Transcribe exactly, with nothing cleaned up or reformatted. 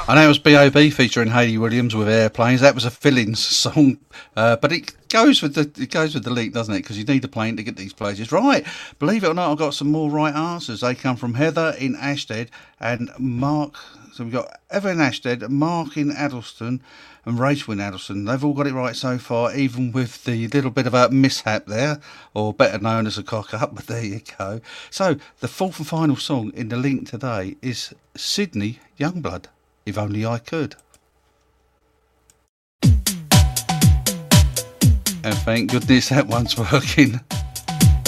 I know it was B O B featuring Hayley Williams with Airplanes. That was a fill-in song, uh, but it goes with the it goes with the link, doesn't it? Because you need a plane to get these places right. Believe it or not, I've got some more right answers. They come from Heather in Ashted and Mark. So we've got Heather in Ashted, Mark in Addleston, and Rachel in Addleston. They've all got it right so far, even with the little bit of a mishap there, or better known as a cock-up, but there you go. So the fourth and final song in the link today is Sydney Youngblood, If Only I Could. And thank goodness that one's working.